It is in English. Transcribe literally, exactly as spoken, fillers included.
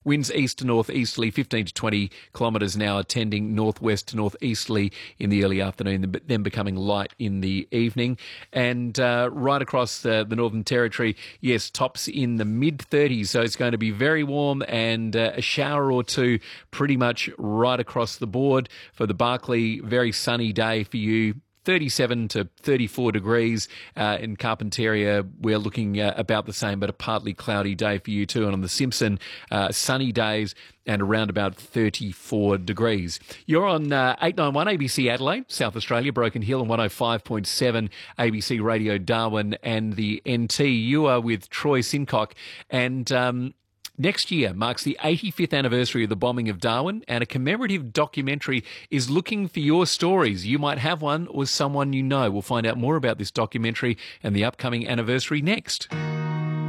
Winds east to northeasterly, fifteen to twenty kilometres an hour, tending northwest to northeasterly in the early afternoon, then becoming light in the evening. And uh, right across uh, the Northern Territory, yes, tops in the mid thirties, so it's going to be very warm and uh, a shower or two pretty much right across the board. For the Barkly, very sunny day for you. thirty-seven to thirty-four degrees. Uh, in Carpentaria, we're looking uh, about the same, but a partly cloudy day for you too. And on the Simpson, uh, sunny days and around about thirty-four degrees. You're on uh, eight ninety-one A B C Adelaide, South Australia, Broken Hill, and one oh five point seven A B C Radio Darwin and the N T. You are with Troy Sincock, and um, next year marks the eighty-fifth anniversary of the bombing of Darwin, and a commemorative documentary is looking for your stories. You might have one or someone you know. We'll find out more about this documentary and the upcoming anniversary next.